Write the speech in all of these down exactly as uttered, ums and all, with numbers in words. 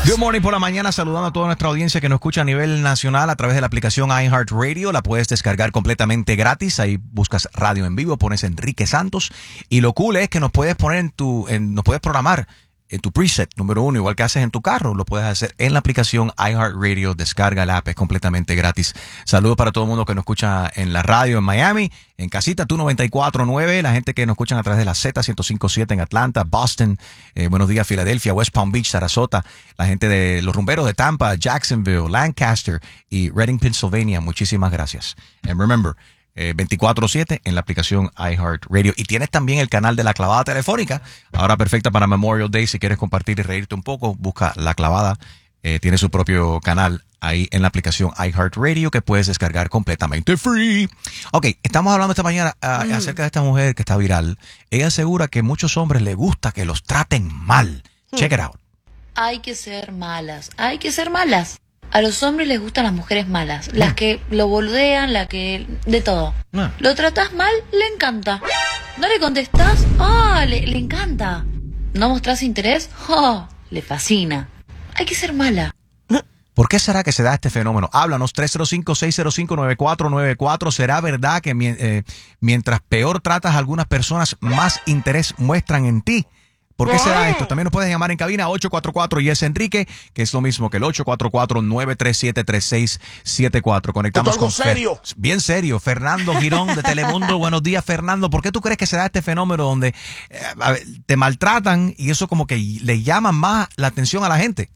Good morning por la mañana, saludando a toda nuestra audiencia que nos escucha a nivel nacional a través de la aplicación iHeartRadio. La puedes descargar completamente gratis. Ahí buscas radio en vivo, pones Enrique Santos. Y lo cool es que nos puedes poner en tu, en, nos puedes programar en tu preset número uno, igual que haces en tu carro, lo puedes hacer en la aplicación iHeartRadio. Descarga el app, es completamente gratis. Saludos para todo el mundo que nos escucha en la radio en Miami, en casita, tú noventa y cuatro punto nueve, la gente que nos escucha a través de la Z ciento cinco punto siete en Atlanta, Boston, eh, buenos días, Filadelfia, West Palm Beach, Sarasota, la gente de los rumberos de Tampa, Jacksonville, Lancaster y Reading, Pennsylvania. Muchísimas gracias. And remember, Eh, veinticuatro siete en la aplicación iHeartRadio. Y tienes también el canal de La Clavada Telefónica, ahora perfecta para Memorial Day. Si quieres compartir y reírte un poco, busca La Clavada. Eh, tiene su propio canal ahí en la aplicación iHeartRadio que puedes descargar completamente free. Ok, estamos hablando esta mañana uh, mm. acerca de esta mujer que está viral. Ella asegura que a muchos hombres les gusta que los traten mal. Mm. Check it out. Hay que ser malas, hay que ser malas. A los hombres les gustan las mujeres malas, las que lo boludean, las que... de todo. No. Lo tratás mal, le encanta. No le contestás, ah, oh, le, le encanta. No mostrás interés, oh, le fascina. Hay que ser mala. ¿Por qué será que se da este fenómeno? Háblanos, tres cero cinco, seis cero cinco, nueve cuatro nueve cuatro. ¿Será verdad que eh, mientras peor tratas a algunas personas, más interés muestran en ti? ¿Por qué se da esto? También nos puedes llamar en cabina ocho cuatro cuatro y es Enrique, que es lo mismo que el ocho cuatro cuatro, nueve tres siete, tres seis siete cuatro. Conectamos con serio. Fer, bien serio, Fernando Girón de Telemundo. Buenos días, Fernando. ¿Por qué tú crees que se da este fenómeno donde eh, ver, te maltratan y eso como que le llama más la atención a la gente?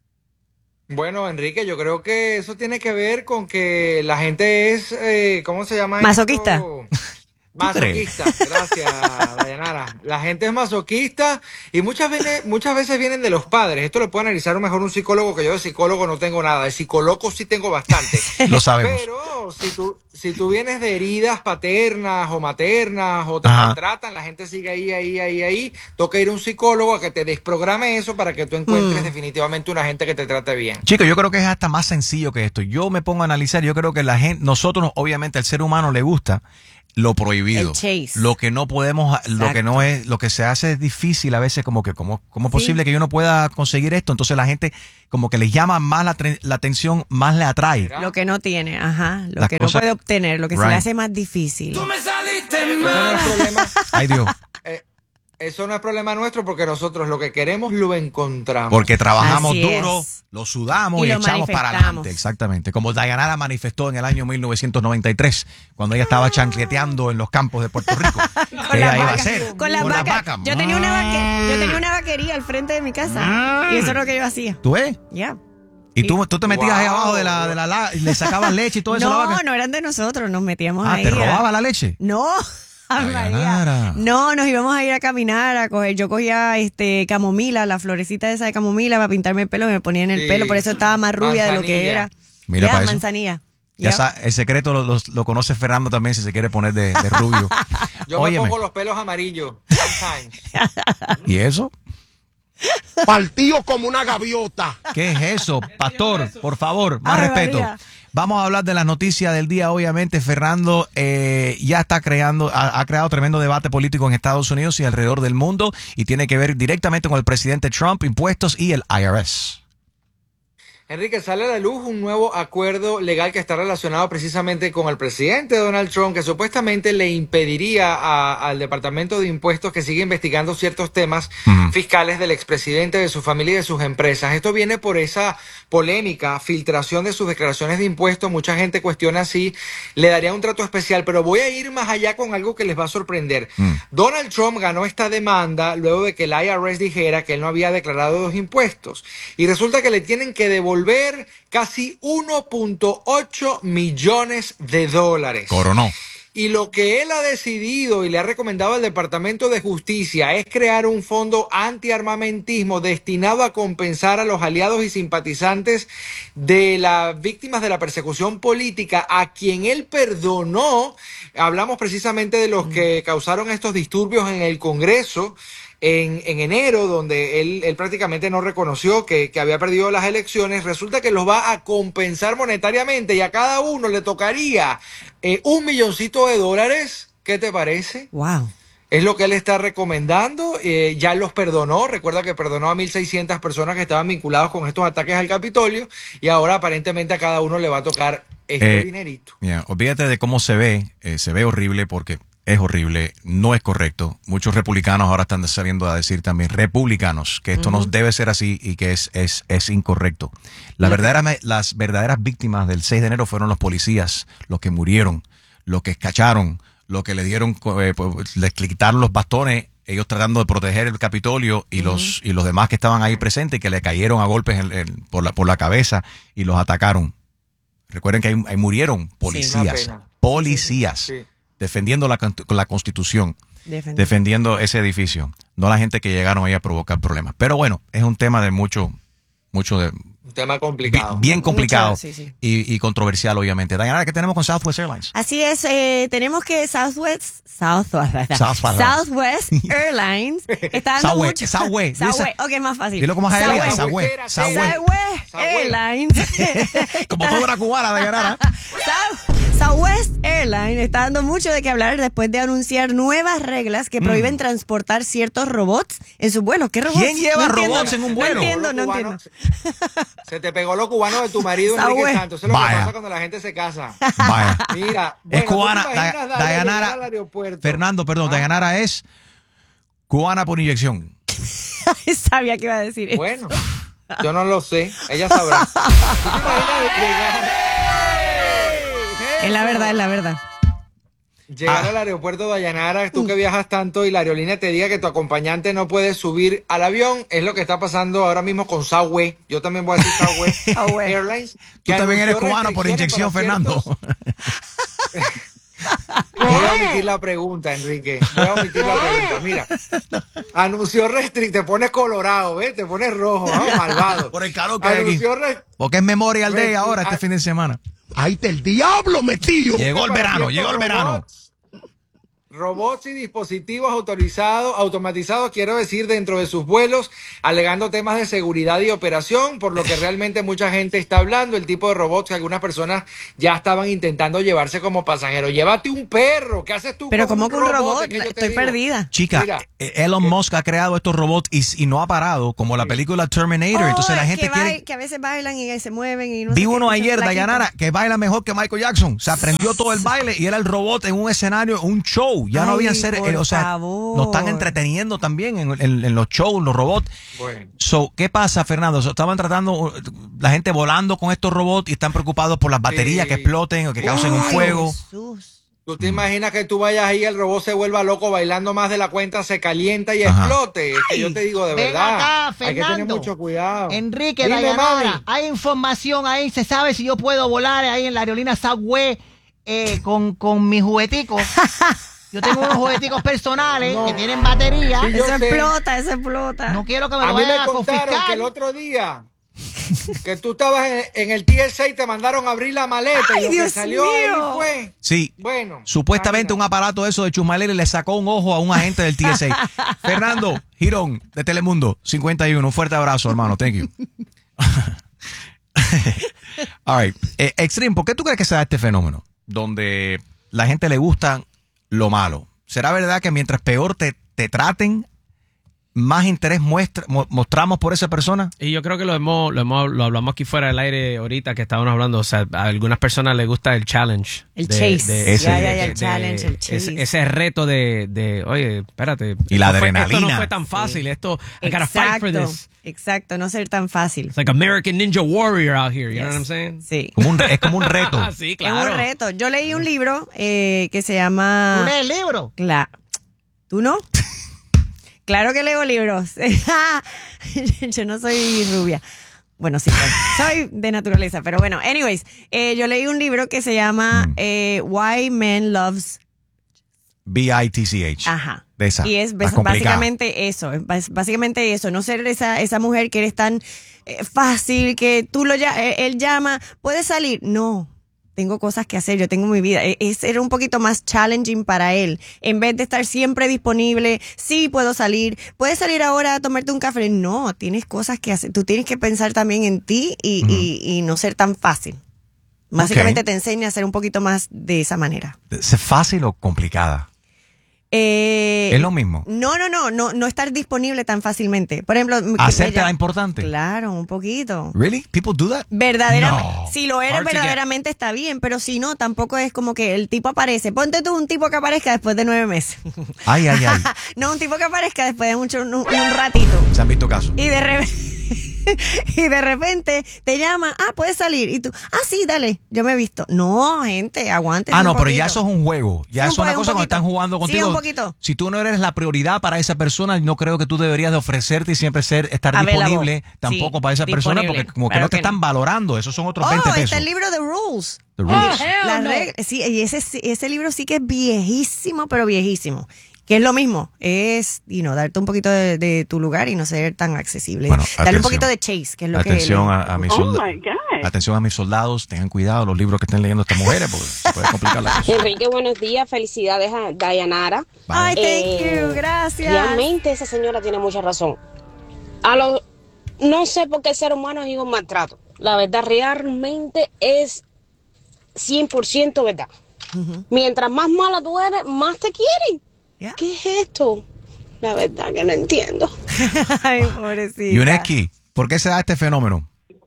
Bueno, Enrique, yo creo que eso tiene que ver con que la gente es, eh, ¿cómo se llama? Masoquista. Esto? Masoquista, gracias, Dayanara. La gente es masoquista y muchas veces, muchas veces vienen de los padres. Esto lo puede analizar mejor un psicólogo, que yo de psicólogo no tengo nada. De psicólogo sí tengo bastante. Lo sabemos. Pero si tú, si tú vienes de heridas paternas o maternas o te Ajá. maltratan, la gente sigue ahí, ahí, ahí, ahí. Toca ir a un psicólogo a que te desprograme eso para que tú encuentres mm. definitivamente una gente que te trate bien. Chicos, yo creo que es hasta más sencillo que esto. Yo me pongo a analizar, yo creo que la gente, nosotros, obviamente, al ser humano le gusta lo prohibido, lo que no podemos, Exacto. lo que no es, lo que se hace es difícil a veces, como que cómo, cómo es posible sí. que yo no pueda conseguir esto. Entonces la gente como que le llama más la, la atención, más le atrae. Lo que no tiene, ajá, lo Las que cosas, no puede obtener, lo que right. se le hace más difícil. Tú me saliste mal. Eso no es problema. Ay, Dios. Eh, Eso no es problema nuestro porque nosotros lo que queremos lo encontramos. Porque trabajamos Así duro, es. lo sudamos y, y lo echamos para adelante. Exactamente. Como Dayanara manifestó en el año mil novecientos noventa y tres, cuando ella estaba chancleteando en los campos de Puerto Rico. Con ella las iba a vacas. hacer. Con las con vacas. Las vacas. Yo tenía una vaque- yo tenía una vaquería al frente de mi casa. Y eso es lo que yo hacía. ¿Tú ves? Ya. Yeah. ¿Y tú, tú te metías Wow. ahí abajo de la, de la, la y le sacabas leche y todo eso a la No, vaca? no eran de nosotros, nos metíamos Ah, ahí. ¿te robaba la leche? No. Dayanara. No, nos íbamos a ir a caminar, a coger. Yo cogía este camomila, la florecita esa de camomila para pintarme el pelo, me ponía en el Sí. pelo, por eso estaba más rubia de lo que Manzanilla. era. Mira Ya, para eso. manzanilla. Ya Ya. sa- el secreto lo, lo, lo conoce Fernando también si se quiere poner de, de rubio. Yo Óyeme. me pongo los pelos amarillos. Sometimes. ¿Y eso? Partido como una gaviota. ¿Qué es eso? Pastor, por favor, más Ay, respeto. María. Vamos a hablar de las noticias del día. Obviamente, Fernando eh, ya está creando, ha, ha creado tremendo debate político en Estados Unidos y alrededor del mundo y tiene que ver directamente con el presidente Trump, impuestos y el I R S. Enrique, sale a la luz un nuevo acuerdo legal que está relacionado precisamente con el presidente Donald Trump, que supuestamente le impediría a- al Departamento de Impuestos que siga investigando ciertos temas Ujú. fiscales del expresidente, de su familia y de sus empresas. Esto viene por esa polémica, filtración de sus declaraciones de impuestos. Mucha gente cuestiona si le daría un trato especial, pero voy a ir más allá con algo que les va a sorprender. Mm. Donald Trump ganó esta demanda luego de que el I R S dijera que él no había declarado los impuestos. Y resulta que le tienen que devolver casi uno punto ocho millones de dólares. Coronó. Y lo que él ha decidido y le ha recomendado al Departamento de Justicia es crear un fondo antiarmamentismo destinado a compensar a los aliados y simpatizantes de las víctimas de la persecución política, a quien él perdonó. Hablamos precisamente de los que causaron estos disturbios en el Congreso en, en enero, donde él, él prácticamente no reconoció que, que había perdido las elecciones. Resulta que los va a compensar monetariamente y a cada uno le tocaría eh, un milloncito de dólares. ¿Qué te parece? Wow. Es lo que él está recomendando. Eh, ya los perdonó. Recuerda que perdonó a mil seiscientas personas que estaban vinculados con estos ataques al Capitolio. Y ahora aparentemente a cada uno le va a tocar este Eh, dinerito. Yeah, olvídate de cómo se ve. Eh, se ve horrible porque es horrible. No es correcto. Muchos republicanos ahora están saliendo a decir también, republicanos, que esto uh-huh. no debe ser así y que es, es, es incorrecto. La uh-huh. verdadera, las verdaderas víctimas del seis de enero fueron los policías, los que murieron, los que escacharon, los que le dieron, eh, pues, les quitaron los bastones, ellos tratando de proteger el Capitolio y, uh-huh. los, y los demás que estaban ahí presentes y que le cayeron a golpes en, en, por, la, por la cabeza y los atacaron. Recuerden que ahí, ahí murieron policías, sí, policías, sí, sí. defendiendo la, la Constitución, Defendiendo. defendiendo ese edificio, no la gente que llegaron ahí a provocar problemas. Pero bueno, es un tema de mucho, mucho de... Un tema complicado. Bien, bien complicado Mucho, sí, sí. Y, y controversial, obviamente. Diana, ¿qué tenemos con Southwest Airlines? Así es, eh, tenemos que Southwest, Southwest, Southwest, Southwest Airlines está dando Southwest, mucho. Southwest. Southwest, ok, más fácil. Dilo como es Southwest. Southwest. Southwest. Southwest Airlines. Como toda una cubana, Diana. Southwest Airlines está dando mucho de qué hablar después de anunciar nuevas reglas que prohíben mm. transportar ciertos robots en sus vuelos. ¿Qué robots? ¿Quién lleva no robots entiendo, en un vuelo? No entiendo, no entiendo. Se te pegó lo cubano de tu marido, Enrique Santos. Eso es lo Vaya. que pasa cuando la gente se casa. Vaya. Mira, es bueno, cubana. Da, Dayanara. Fernando, perdón, ¿Ah? Dayanara es cubana por inyección. Sabía que iba a decir bueno, eso. Bueno, yo no lo sé. Ella sabrá. ¿Tú te imaginas llegar? Es la verdad, es la verdad. Llegar ah. al aeropuerto de Dayanara, tú que viajas tanto y la aerolínea te diga que tu acompañante no puede subir al avión, es lo que está pasando ahora mismo con Southwest. Yo también voy a decir Southwest Airlines. Tú también eres cubano por inyección, Fernando. Voy a omitir la pregunta, Enrique. Voy a omitir la pregunta. Mira, anunció restricción. Te pones colorado, ¿ves? Te pones rojo, ¿no? Malvado. Por el calor que hay aquí. Rest... Porque es Memorial Day ahora, este fin de semana. Ahí está el diablo metido. Llegó el verano, llegó el verano. Robots y dispositivos autorizados, automatizados, quiero decir, dentro de sus vuelos, alegando temas de seguridad y operación, por lo que realmente mucha gente está hablando, el tipo de robots que algunas personas ya estaban intentando llevarse como pasajeros. Llévate un perro, ¿qué haces tú? Pero con ¿cómo un con un robot? robot? Estoy digo? perdida. Chica, Mira, Elon Musk ha creado estos robots y, y no ha parado, como la película Terminator. Oh, Entonces la gente que quiere... bail, que a veces bailan y se mueven y no Vi sé uno qué, ayer, Dayanara, que baila mejor que Michael Jackson. Se aprendió todo el baile y era el robot en un escenario, un show. Ya Ay, no habían ser... Eh, o sea, favor. nos están entreteniendo también en, en, en los shows, los robots. Bueno. So, ¿qué pasa, Fernando? So, estaban tratando la gente volando con estos robots y están preocupados por las baterías sí. que exploten o que causen Uy, un fuego. Jesús. ¿Tú te imaginas que tú vayas ahí y el robot se vuelva loco bailando más de la cuenta, se calienta y Ajá. explote? Es que yo te digo de Ven verdad. Acá, hay que tener mucho cuidado. Enrique, Dayanara, hay información ahí, se sabe si yo puedo volar ahí en la aerolínea Southwest eh, con, con mis jugueticos. Yo tengo unos jugueticos personales no. que tienen batería. Sí, eso explota, eso explota. No quiero que me a lo mí vayan me a confiscar. contaron que el otro día que tú estabas en, en el T S A y te mandaron a abrir la maleta. Ay, y lo Dios que salió mío. Ahí fue. Sí. Bueno. Supuestamente un aparato eso de chumalera le sacó un ojo a un agente del T S A. Fernando Girón, de Telemundo, cincuenta y uno. Un fuerte abrazo, hermano. Thank you. All right. Eh, Extreme, ¿por qué tú crees que se da este fenómeno? Donde la gente le gusta lo malo. ¿Será verdad que mientras peor te, te traten, más interés muestra, mo, mostramos por esa persona? Y yo creo que lo hemos, lo hemos lo hablamos aquí fuera del aire ahorita que estábamos hablando. O sea, a algunas personas les gusta el challenge. El de, chase. De, ese, ya, ya, ya, el de, challenge, el chase. Ese, ese reto de, de, oye, espérate. Y la no adrenalina. Fue, esto no fue tan fácil. Sí. Esto, I gotta fight for this. Exacto, no ser tan fácil. It's like American Ninja Warrior out here, you yes. know what I'm saying? Sí. Como un, es como un reto. Sí, claro. Es un reto. Yo leí un libro eh, que se llama... ¿Tú lees el libro? Claro. ¿Tú no? Claro que leo libros. Yo no soy rubia. Bueno, sí, soy de naturaleza, pero bueno. Anyways, eh, yo leí un libro que se llama mm. eh, Why Men Loves... B I T C H. Ajá. De esa, y es básicamente eso, básicamente eso, no ser esa, esa mujer que eres tan eh, fácil, que tú lo él llama, ¿puedes salir? No, tengo cosas que hacer, yo tengo mi vida. Es, era un poquito más challenging para él, en vez de estar siempre disponible. Sí, puedo salir, ¿puedes salir ahora a tomarte un café? No, tienes cosas que hacer, tú tienes que pensar también en ti y, uh-huh. y, y no ser tan fácil. Básicamente okay. te enseña a ser un poquito más de esa manera. ¿Es fácil o complicada? Eh, ¿Es lo mismo? No, no, no, no, no estar disponible tan fácilmente. Por ejemplo, ¿hacerte ella- la importante? Claro, un poquito. Really? People do that? Verdaderamente, No. si lo eres Hard to get. verdaderamente está bien, pero si no, tampoco es como que el tipo aparece. Ponte tú un tipo que aparezca después de nueve meses. Ay, ay, ay. No, un tipo que aparezca después de mucho, un, un ratito. ¿Se han visto casos? Y de repente... y de repente te llama, ah, puedes salir. Y tú, ah, sí, dale, yo me he visto. No, gente, aguante. Ah, no, pero ya eso es un juego. Ya Sí, es un una po- un cosa cuando poquito. están jugando Sí, contigo. un poquito. Si tú no eres la prioridad para esa persona, no creo que tú deberías de ofrecerte y siempre ser estar Available. disponible tampoco Sí, para esa persona, disponible. porque como que Claro no te que no. están valorando. Esos son otros Oh, veinte pesos. está el libro de Rules. The rules. Las reglas, sí, y ese, ese libro sí que es viejísimo, pero viejísimo. Que es lo mismo, es, you know, darte un poquito de, de tu lugar y no ser tan accesible. Bueno, Darle un atención. poquito de chase, que es lo Atención que... a, a mis Oh solda- my God. Atención a mis soldados, tengan cuidado los libros que estén leyendo estas mujeres, porque se puede complicar la cosa. Enrique, buenos días. Felicidades a Dayanara. Ay, thank Eh, you, gracias. Realmente esa señora tiene mucha razón. A lo, no sé por qué el ser humano es un maltrato. La verdad realmente es cien por ciento verdad. Mientras más mala tú eres, más te quieren. Yeah. ¿Qué es esto? La verdad que no entiendo. Ay, pobrecita. Yuneski, ¿por qué se da este fenómeno?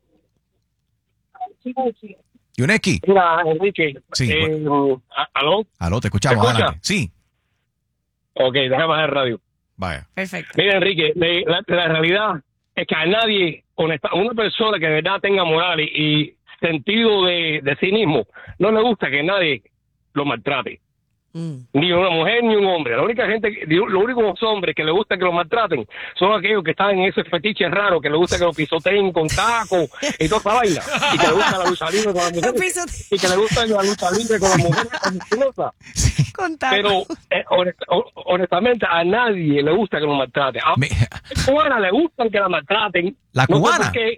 Yuneski. Mira, Enrique. Sí, eh, ¿a- ¿Aló? Aló, te escuchamos, ¿Me escucha? adelante. Sí, Ok, déjame bajar el radio. vaya. Perfecto. Mira, Enrique, de- la, la realidad es que a nadie, honesta, una persona que de verdad tenga moral y, y sentido de, de sí mismo, no le gusta que nadie lo maltrate. Mm. Ni una mujer ni un hombre. La única gente, que- los únicos hombres que le gusta que lo maltraten son aquellos que están en ese fetiche raro, que le gusta que lo pisoteen con tacos y toda esa vaina. Y que le gusta la lucha libre con las mujeres. pisoteen. Y que le gusta la lucha libre con las mujeres musculosas. Con taco. Pero eh, honest- hon- honestamente a nadie le gusta que lo maltraten. A Me- la cubana le gustan que la maltraten. ¿La No sé cubana? por qué.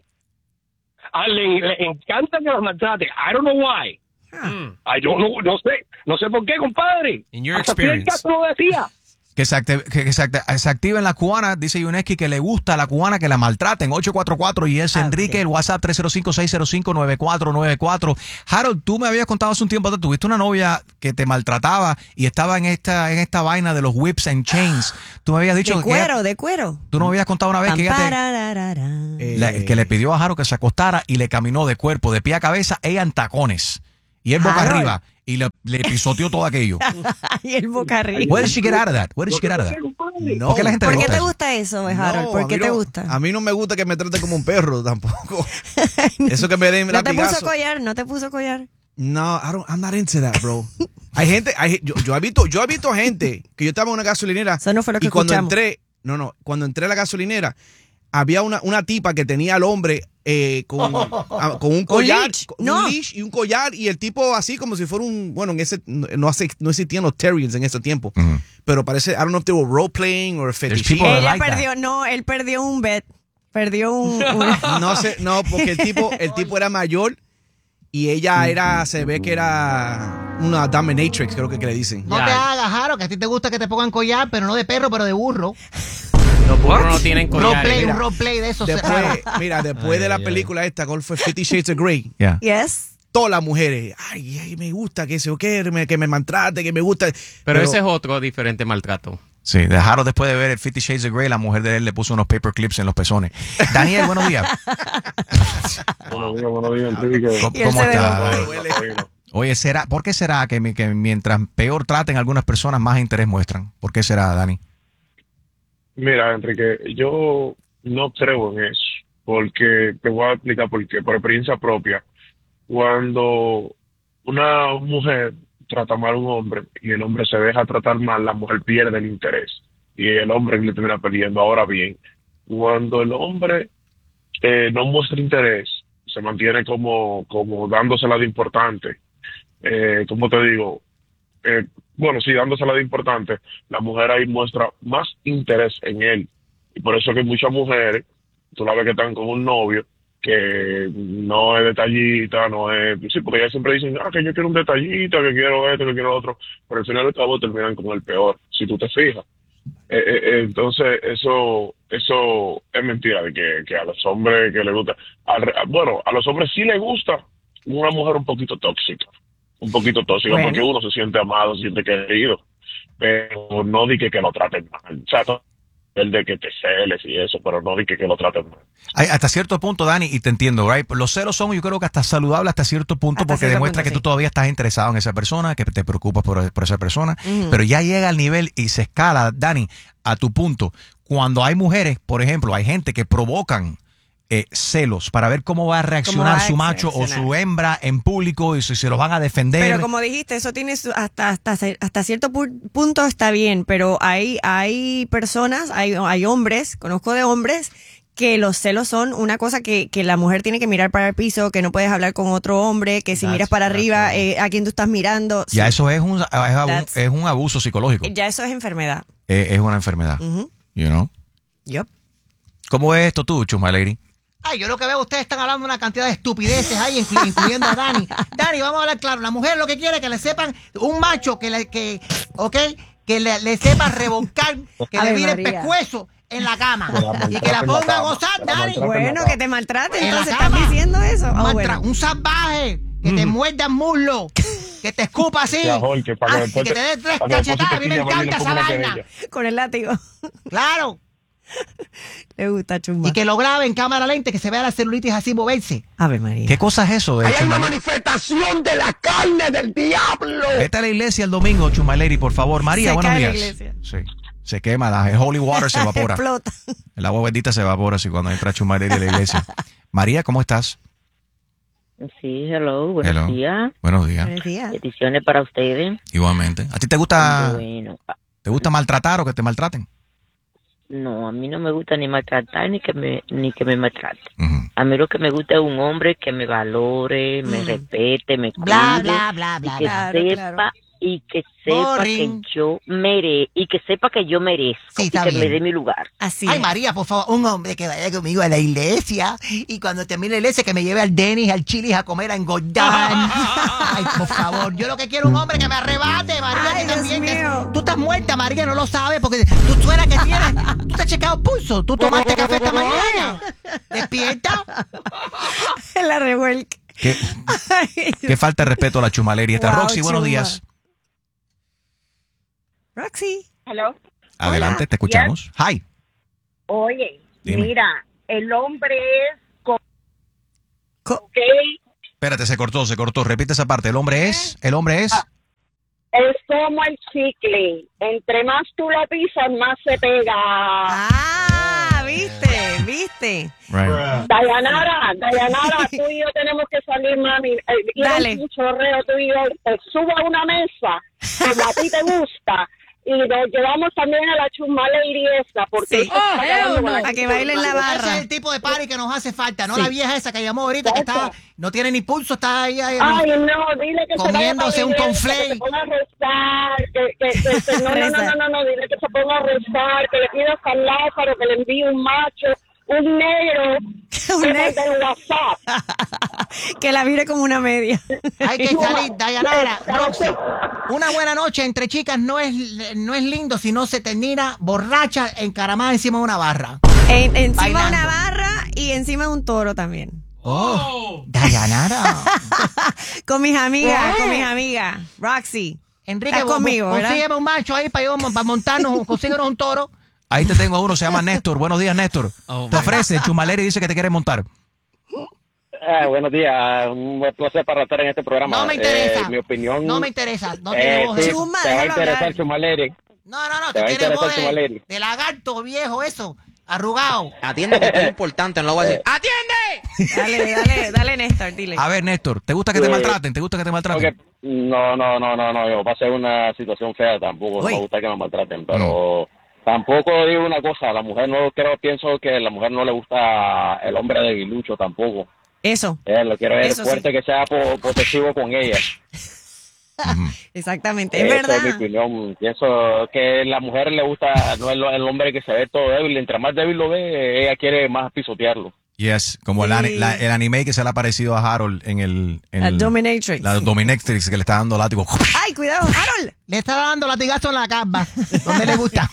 A le, le encanta que la maltraten. I don't know why. Ay, yo no, no sé. No sé por qué, compadre. In your Hasta Fidel experience. Castro lo decía. Que se, active, que, que se, acti- se activen las cubanas, dice Yuneski que le gusta a la cubana que la maltraten. ocho cuatro cuatro y es Ah, Enrique, ok. el WhatsApp tres cero cinco, seis cero cinco, nueve cuatro nueve cuatro. Harold, tú me habías contado hace un tiempo atrás, tuviste una novia que te maltrataba y estaba en esta en esta vaina de los whips and chains. Tú me habías dicho De que ella- cuero, de cuero. tú no me habías contado una vez que ella te, Pamparararara. la- que le pidió a Harold que se acostara y le caminó de cuerpo, de pie a cabeza, ella en tacones. Y él boca Harold. arriba y le, le pisoteó todo aquello. Y el boca arriba. Where did she get out of that? Where did she get out of that? No, ¿Por qué la gente ¿Por le qué gusta te eso? gusta eso, Harold? no, ¿Por a qué mí te no- gusta? A mí no me gusta que me traten como un perro tampoco. Eso que me den ¿No te puso latigazo. collar? ¿No te puso collar? No, I don't, I'm not into that, bro. Hay gente, hay, yo, yo he visto, yo he visto gente que yo estaba en una gasolinera Eso no fue lo que y cuando escuchamos. entré, no, no, cuando entré a la gasolinera había una, una tipa que tenía al hombre eh, con, a- con un collar, leash. con No. un leash y un collar y el tipo así como si fuera un, bueno, en ese no, no hace- no existían los terriers en ese tiempo, Ujú. pero parece, I don't know if they were role playing or fetishing. people that Ella like that. perdió, no, él perdió un bet. Perdió un... un- No sé, no, porque el tipo, el tipo era mayor y ella era, se ve que era una dominatrix, creo que, que le dicen. No Ya. te hagas, Jaro, que a ti te gusta que te pongan collar, pero no de perro, pero de burro. Los burros no tienen collares. Roleplay, mira, un roleplay de esos. Después, Jaro. mira, después de la Ay, ay. película esta, ¿cuál fue? Fifty Shades of Grey. Yeah. Yes. Todas las mujeres, ay, ay, me gusta que se o que me, que me maltrate, que me gusta. Pero ese es otro diferente maltrato. Sí, dejaron después de ver el Fifty Shades of Grey, la mujer de él le puso unos paper clips en los pezones. Daniel, buenos días. Buenos días, buenos días, Enrique. ¿Cómo, Y él cómo se estás? dejó. Oye, ¿será, ¿por qué será que, mi- que mientras peor traten algunas personas, más interés muestran? ¿Por qué será, Dani? Mira, Enrique, yo no creo en eso, porque te voy a explicar por qué, por experiencia propia. Cuando una mujer trata mal a un hombre y el hombre se deja tratar mal, la mujer pierde el interés y el hombre le termina perdiendo. Ahora bien, cuando el hombre eh, no muestra interés, se mantiene como, como dándosela de importante, eh, como te digo, eh, bueno, sí, dándosela de importante, la mujer ahí muestra más interés en él. Y por eso que muchas mujeres, tú la ves que están con un novio que no es detallista, no es... Sí, porque ellas siempre dicen, ah, que yo quiero un detallista, que quiero esto, que quiero lo otro. Pero al final del cabo terminan con el peor, si tú te fijas. Eh, eh, eh, entonces, eso eso es mentira, de que, que a los hombres que les gusta... al re- bueno, a los hombres sí les gusta una mujer un poquito tóxica. Un poquito tóxica, Bueno. porque uno se siente amado, se siente querido. pero no di que, que lo traten mal. O sea, no, el de que te celes y eso, pero no di que, que lo traten mal. Hay, hasta cierto punto, Dani, y te entiendo, right? Los celos son, yo creo que hasta saludables hasta cierto punto, hasta porque cierto demuestra punto, que sí. tú todavía estás interesado en esa persona, que te preocupas por, por esa persona, uh-huh. pero ya llega al nivel y se escala, Dani, a tu punto. Cuando hay mujeres, por ejemplo, hay gente que provocan eh, celos para ver cómo va a reaccionar va a su macho o su hembra en público y si se los van a defender. Pero como dijiste, eso tiene su, hasta, hasta hasta cierto pu- punto está bien, pero hay hay personas, hay hay hombres, conozco de hombres que los celos son una cosa que, que la mujer tiene que mirar para el piso, que no puedes hablar con otro hombre, que si that's, miras para arriba, eh, a quién tú estás mirando. Ya sí. eso es un, es, abu- es un abuso psicológico. Ya eso es enfermedad. Eh, es una enfermedad. Uh-huh. You know? Yep. ¿Cómo es esto tú, Chuma Lady? Ay, yo lo que veo, ustedes están hablando de una cantidad de estupideces ahí, inclu- incluyendo a Dani. Dani, vamos a hablar claro. La mujer lo que quiere es que le sepan, un macho que le, que, ok, que le, le sepa revolcar, que Ay, le vire el pescuezo en la cama y que la ponga a gozar, Dani. Bueno, que te maltrate, entonces están diciendo eso. Un, oh, maltra- bueno. un salvaje, que te muerda el muslo, que te escupa así, ay, que te dé tres cachetadas. A mí me encanta esa vaina. Con el látigo. Claro. Le gusta Chumba. Y que lo grabe en cámara lenta, que se vea la celulitis así moverse. Ave María. ¿Qué cosa es eso? Hay una manifestación de la carne del diablo. Vete a la iglesia el domingo, Chumaleri, por favor. María, se buenos cae días. La iglesia. Sí. Se quema, la, el holy water se evapora. Explota. El agua bendita se evapora así cuando entra Chumaleri a la iglesia. María, ¿cómo estás? Sí, hello, buenos hello. días. Buenos días. Buenos días. Peticiones para ustedes. Igualmente. ¿A ti te gusta, bueno. te gusta maltratar o que te maltraten? No, a mí no me gusta ni maltratar ni que me ni que me maltraten. Uh-huh. A mí lo que me gusta es un hombre que me valore, me mm. respete, me cuide, bla, bla, bla, bla, y que claro, sepa claro. y que sepa Boring. que yo mere y que sepa que yo merezco Sí, y que bien. me dé mi lugar. Así Ay, es. María, por favor, un hombre que vaya conmigo a la iglesia y cuando termine la iglesia que me lleve al Dennis, al Chili's a comer, a engordar. Ay, por favor, yo lo que quiero es un hombre que me arrebate, María. Ay, que también Dios que- mío. tú estás muerta, María, no lo sabes porque tú suena que tienes. Tú te has checado pulso, tú tomaste café esta mañana. Despierta. La revuelca. ¿Qué, qué falta de respeto a la Chumaleri. Está Wow, Roxy, buenos Chuma. días. Roxy. Hello. Adelante, Hola. te escuchamos. Yes. Hi. Oye, Dime. mira, el hombre es co- Co- ok, Espérate, se cortó, se cortó. Repite esa parte. El hombre es, el hombre es. es como el chicle. Entre más tú lo pisas, más se pega. Ah, viste, viste. Right. Dayanara, Dayanara, tú y yo tenemos que salir, mami. Eh, ir a Dale. un chorreo, tú y yo. Te subo a una mesa, como a ti te gusta. Y nos llevamos también a la Chumaleri esa, porque Sí. eso está Oh, acabando hell con no. la Para que bailen la Chumaleri. barra. Ese es el tipo de party que nos hace falta, no Sí. la vieja esa que llamó ahorita que está, no tiene ni pulso, está ahí, ahí Ay, no, dile que comiéndose se un vaya para la conflay. iglesia, que se ponga a rezar, que, que, que, que- no, no, no, no, no, no, dile que se ponga a rezar, que le pida a San Lázaro, que le envíe un macho, un negro, Un que negro. del WhatsApp. Que la vire como una media. Hay que salir, Dayanara, Pero Roxy. sí. Una buena noche entre chicas no es, no es lindo si no se termina borracha encaramada encima de una barra. En- encima de Bailando. una barra y encima de un toro también. Oh, Dayanara. Con mis amigas, con mis amigas. Roxy. Enrique, Estás conmigo, ¿verdad? consígueme un macho ahí para, yo, para montarnos, consíguenos un toro. Ahí te tengo uno, se llama Néstor. Buenos días, Néstor. Oh, te my ofrece, Chumaleri dice que te quiere montar. Ah, buenos días, un buen placer para estar en este programa. No me interesa. Eh, mi opinión. No me interesa, no eh, tiene voz. sí, Chuma, te va a déjalo interesar hablar. Chumaleri. No, no, no, Te te va a tiene voz interesar de, Chumaleri. de lagarto viejo eso, arrugado. Atiende que esto es importante, no lo voy a decir. ¡Atiende! Dale, dale, dale, Néstor, dile. A ver, Néstor, ¿te gusta que te Eh, maltraten? ¿Te gusta que te maltraten? Porque- no, no, no, no, no, yo va a ser una situación fea tampoco, no Uy. me gusta que me maltraten, pero tampoco digo una cosa, a la mujer no creo, pienso que a la mujer no le gusta el hombre debilucho tampoco. Eso, Eh, lo quiero ver Eso sí. fuerte, que sea po- posesivo con ella. exactamente. Es Esa verdad. es mi opinión. Pienso que a la mujer le gusta, no el, el hombre que se ve todo débil. Entre más débil lo ve, ella quiere más pisotearlo. Yes, como el, Sí. ani- la- el anime que se le ha parecido a Harold en el... En La el- Dominatrix. La Dominatrix que le está dando látigo. Ay, cuidado, Harold. Le está dando latigazo en la cama, donde le gusta.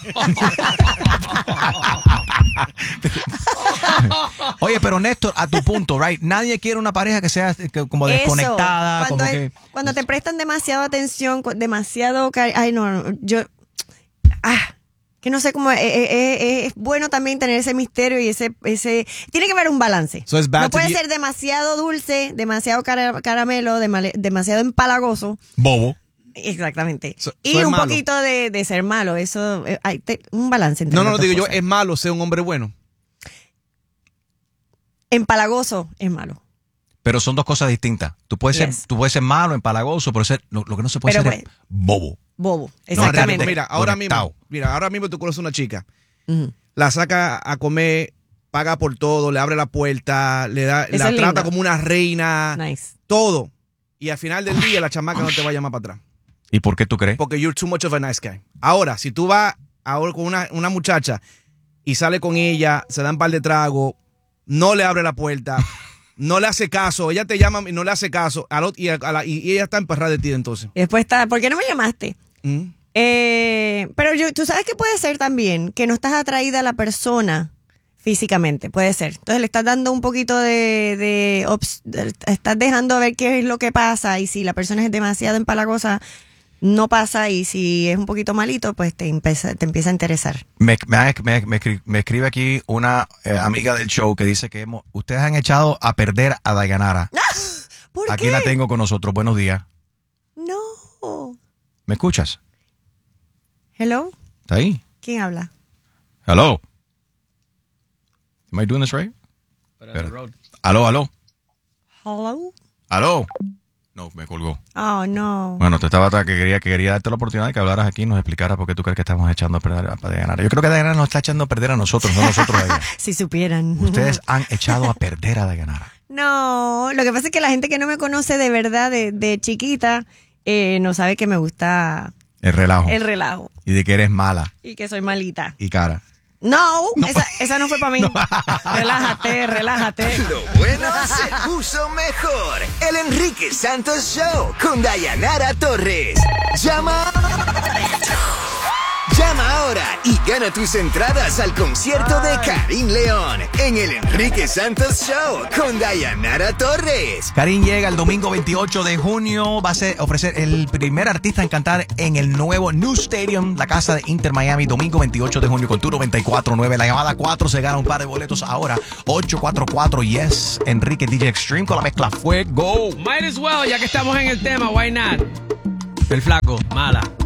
Oye, pero Néstor, a tu punto, right? Nadie quiere una pareja que sea que- como desconectada, Eso. como Cuando, que... es- cuando te prestan demasiada atención, cu- demasiado cari- ay no, no, yo ah, que no sé cómo, eh, eh, eh, es bueno también tener ese misterio y ese, ese, tiene que haber un balance. So it's bad no to puede be- ser demasiado dulce, demasiado cara- caramelo, demale- demasiado empalagoso. Bobo. Exactamente. So- y soy un malo. poquito de, de ser malo, eso, eh, hay te- un balance entre No, no, las no, dos digo yo, cosas. es malo ser un hombre bueno. Empalagoso es malo. Pero son dos cosas distintas. Tú puedes, Yes. ser, tú puedes ser malo, empalagoso, pero ser, lo, lo que no se puede Pero ser es bobo. Bobo, No, exactamente. Mira, ahora Conectado. mismo, mira, ahora mismo tú conoces una chica, Ujú. la saca a comer, paga por todo, le abre la puerta, le da, Esa la es trata linda. como una reina, Nice. todo. Y al final del día la chamaca no te va a llamar para atrás. ¿Y por qué tú crees? Porque you're too much of a nice guy. Ahora, si tú vas ahora con una, una muchacha y sale con ella, se dan un par de tragos, no le abre la puerta, no le hace caso, ella te llama y no le hace caso, a lo- y, a la- y- y ella está emperrada de ti entonces. Y después está, ¿por qué no me llamaste? ¿Mm? Eh, pero yo, tú sabes que puede ser también que no estás atraída a la persona físicamente, puede ser. Entonces le estás dando un poquito de, de, ops- de- estás dejando ver qué es lo que pasa y si la persona es demasiado empalagosa, no pasa y si es un poquito malito, pues te empieza, te empieza a interesar. Me, me, me- me escri- me escribe aquí una eh, amiga del show que dice que hemos, ustedes han echado a perder a Dayanara. ¿Por Aquí qué? la tengo con nosotros. Buenos días. No. ¿Me escuchas? Hello, ¿Está ahí? ¿quién habla? Hello. Am I doing this right? Espera. Aló, aló. Hello. Aló. No, me colgó. Oh, no. Bueno, te estaba que quería que quería darte la oportunidad de que hablaras aquí y nos explicaras por qué tú crees que estamos echando a perder a Dayanara. Yo creo que Dayanara nos está echando a perder a nosotros, no nosotros a ella. Si supieran. Ustedes han echado a perder a Dayanara. No, lo que pasa es que la gente que no me conoce de verdad, de, de chiquita, eh, no sabe que me gusta El relajo. el relajo Y de que eres mala y que soy malita. y cara. No, Esa, esa no fue para mí. Relájate, relájate. Lo bueno se puso mejor. El Enrique Santos Show con Dayanara Torres. Llama. Llama ahora y gana tus entradas al concierto de Karim León en el Enrique Santos Show con Dayanara Torres. Karim llega el domingo veintiocho de junio. Va a ser, ofrecer el primer artista en cantar en el nuevo New Stadium, la casa de Inter Miami, domingo veintiocho de junio con tu noventa y cuatro nueve. La llamada cuatro se gana un par de boletos ahora. ocho cuatro cuatro yes. Enrique D J Extreme con la mezcla Fuego. Might as well, ya que estamos en el tema, why not? El flaco, mala.